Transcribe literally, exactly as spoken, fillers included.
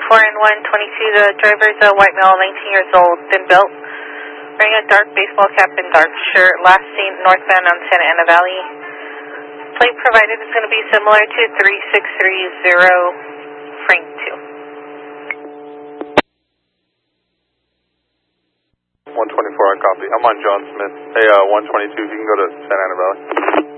four and one twenty-two, the driver's a white male, nineteen years old, thin built, wearing a dark baseball cap and dark shirt, last seen northbound on Santa Ana Valley. Plate provided is going to be similar to three six three zero Frank two. one twenty-four, I copy. I'm on John Smith. Hey, uh, one twenty-two, if you can go to Santa Ana Valley.